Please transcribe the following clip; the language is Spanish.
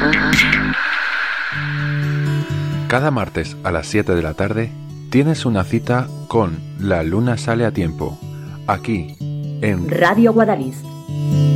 Cada martes a las 7 de la tarde tienes una cita con La Luna Sale a Tiempo, aquí en Radio Guadalís.